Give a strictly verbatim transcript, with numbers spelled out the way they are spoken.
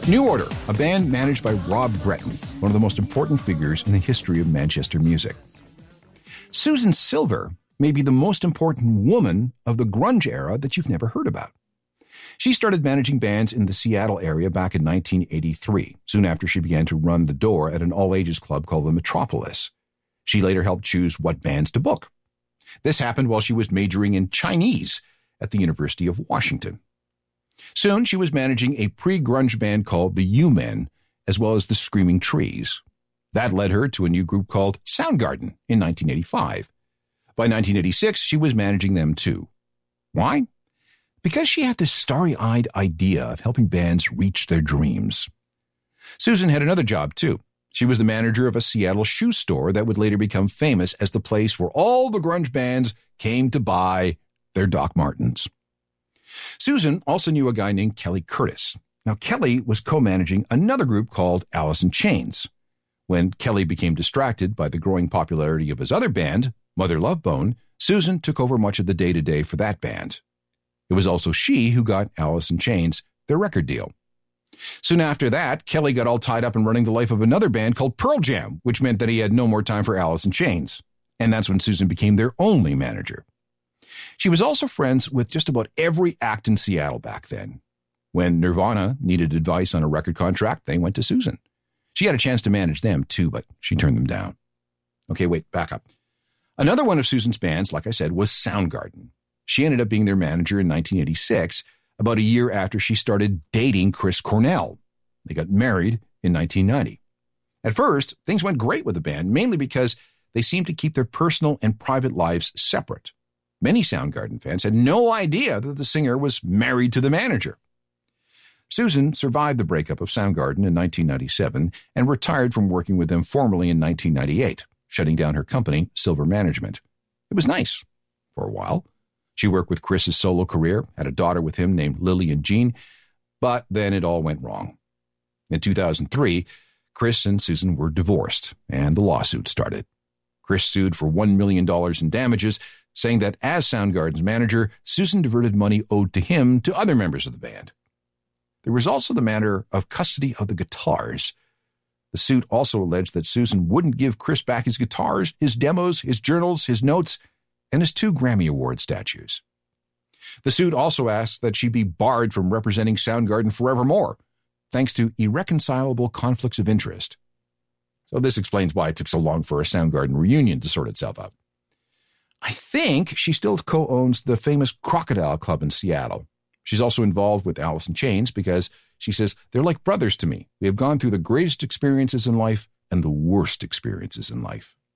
New Order, a band managed by Rob Gretton, one of the most important figures in the history of Manchester music. Susan Silver may be the most important woman of the grunge era that you've never heard about. She started managing bands in the Seattle area back in nineteen eighty-three, soon after she began to run the door at an all-ages club called the Metropolis. She later helped choose what bands to book. This happened while she was majoring in Chinese at the University of Washington. Soon, she was managing a pre-grunge band called the U-Men, as well as the Screaming Trees. That led her to a new group called Soundgarden in nineteen eighty-five. By nineteen eighty-six, she was managing them too. Why? Because she had this starry-eyed idea of helping bands reach their dreams. Susan had another job too. She was the manager of a Seattle shoe store that would later become famous as the place where all the grunge bands came to buy their Doc Martens. Susan also knew a guy named Kelly Curtis. Now, Kelly was co-managing another group called Alice in Chains. When Kelly became distracted by the growing popularity of his other band, Mother Love Bone, Susan took over much of the day-to-day for that band. It was also she who got Alice in Chains their record deal. Soon after that, Kelly got all tied up in running the life of another band called Pearl Jam, which meant that he had no more time for Alice in Chains. And that's when Susan became their only manager. She was also friends with just about every act in Seattle back then. When Nirvana needed advice on a record contract, they went to Susan. She had a chance to manage them too, but she turned them down. Okay, wait, back up. Another one of Susan's bands, like I said, was Soundgarden. She ended up being their manager in nineteen eighty-six, about a year after she started dating Chris Cornell. They got married in nineteen ninety. At first, things went great with the band, mainly because they seemed to keep their personal and private lives separate. Many Soundgarden fans had no idea that the singer was married to the manager. Susan survived the breakup of Soundgarden in nineteen ninety-seven and retired from working with them formally in nineteen ninety-eight, shutting down her company, Silver Management. It was nice for a while. She worked with Chris's solo career, had a daughter with him named Lillian Jean, but then it all went wrong. In two thousand three, Chris and Susan were divorced, and the lawsuit started. Chris sued for one million dollars in damages, saying that as Soundgarden's manager, Susan diverted money owed to him to other members of the band. There was also the matter of custody of the guitars. The suit also alleged that Susan wouldn't give Chris back his guitars, his demos, his journals, his notes, and his two Grammy Award statues. The suit also asked that she be barred from representing Soundgarden forevermore, thanks to irreconcilable conflicts of interest. So this explains why it took so long for a Soundgarden reunion to sort itself out. I think she still co-owns the famous Crocodile Club in Seattle. She's also involved with Alice in Chains because she says, they're like brothers to me. We have gone through the greatest experiences in life and the worst experiences in life.